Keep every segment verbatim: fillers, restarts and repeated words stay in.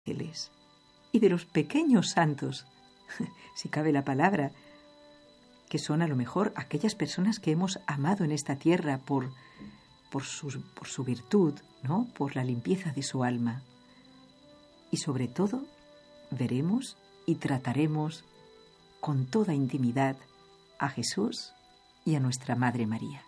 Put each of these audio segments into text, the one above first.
ángeles y de los pequeños santos, si cabe la palabra, que son a lo mejor aquellas personas que hemos amado en esta tierra por, por, su, por su virtud, ¿no? Por la limpieza de su alma. Y sobre todo, veremos y trataremos con toda intimidad a Jesús y a nuestra Madre María.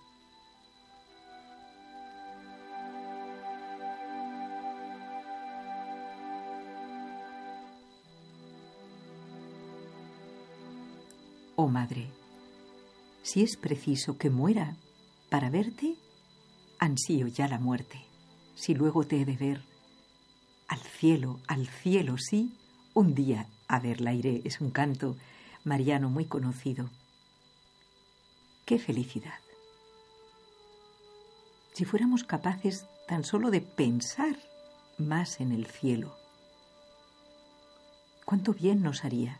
Oh Madre, si es preciso que muera para verte, ansío ya la muerte. Si luego te he de ver, al cielo, al cielo, sí, un día a verla iré. Es un canto mariano muy conocido. ¡Qué felicidad! Si fuéramos capaces tan solo de pensar más en el cielo, cuánto bien nos haría.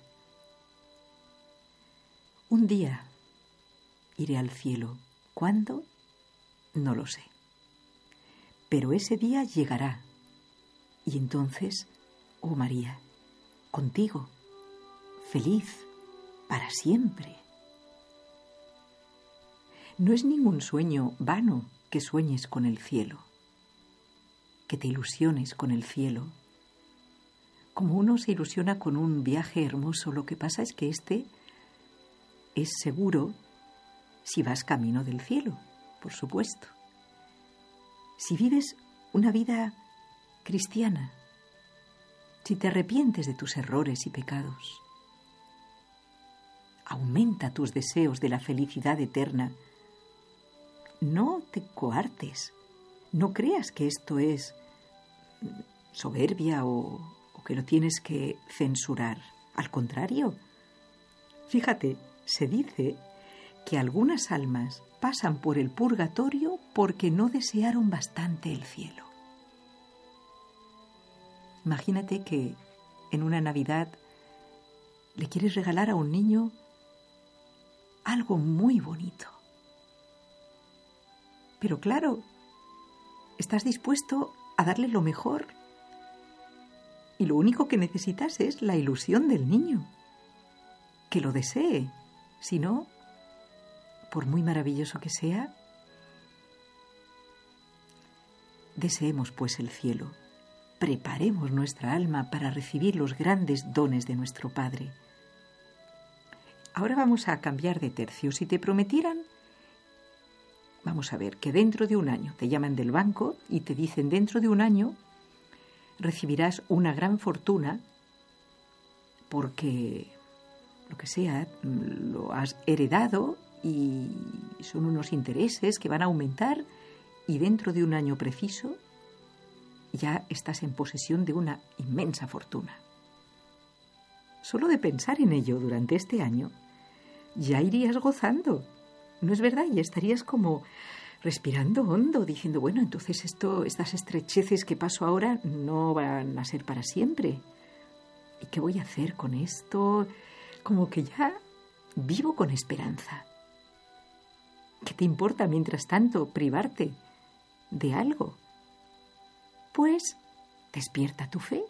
Un día iré al cielo. ¿Cuándo? No lo sé. Pero ese día llegará. Y entonces, oh María, contigo, feliz para siempre. No es ningún sueño vano que sueñes con el cielo, que te ilusiones con el cielo. Como uno se ilusiona con un viaje hermoso, lo que pasa es que este es seguro si vas camino del cielo, por supuesto. Si vives una vida cristiana, si te arrepientes de tus errores y pecados, aumenta tus deseos de la felicidad eterna. No te coartes, no creas que esto es soberbia o, o que lo tienes que censurar. Al contrario, fíjate, se dice que algunas almas pasan por el purgatorio porque no desearon bastante el cielo. Imagínate que en una Navidad le quieres regalar a un niño algo muy bonito. Pero claro, estás dispuesto a darle lo mejor y lo único que necesitas es la ilusión del niño, que lo desee. Si no, por muy maravilloso que sea, deseemos pues el cielo. Preparemos nuestra alma para recibir los grandes dones de nuestro Padre. Ahora vamos a cambiar de tercio. Si te prometieran, vamos a ver, que dentro de un año te llaman del banco y te dicen dentro de un año recibirás una gran fortuna porque, lo que sea, lo has heredado y son unos intereses que van a aumentar y dentro de un año preciso ya estás en posesión de una inmensa fortuna. Solo de pensar en ello durante este año, ya irías gozando, ¿no es verdad? Y estarías como respirando hondo, diciendo, bueno, entonces esto, estas estrecheces que paso ahora no van a ser para siempre. ¿Y qué voy a hacer con esto? Como que ya vivo con esperanza. ¿Qué te importa mientras tanto privarte de algo? Pues despierta tu fe.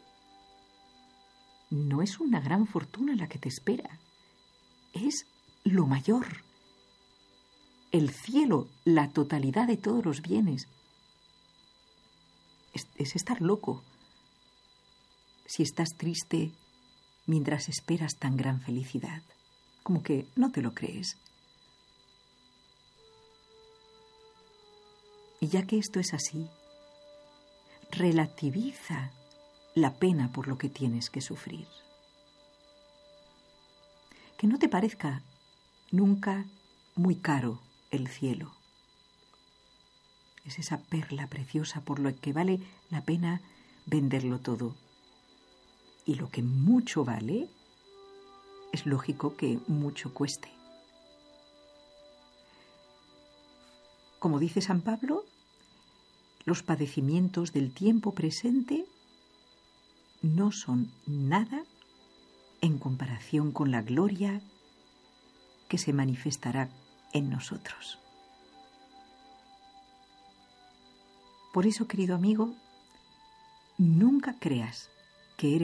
No es una gran fortuna la que te espera, es lo mayor. El cielo, la totalidad de todos los bienes. Es, es estar loco si estás triste mientras esperas tan gran felicidad. Como que no te lo crees. Y ya que esto es así, relativiza la pena por lo que tienes que sufrir. Que no te parezca nunca muy caro el cielo. Es esa perla preciosa por lo que vale la pena venderlo todo. Y lo que mucho vale, es lógico que mucho cueste. Como dice San Pablo, los padecimientos del tiempo presente no son nada en comparación con la gloria que se manifestará en nosotros. Por eso, querido amigo, nunca creas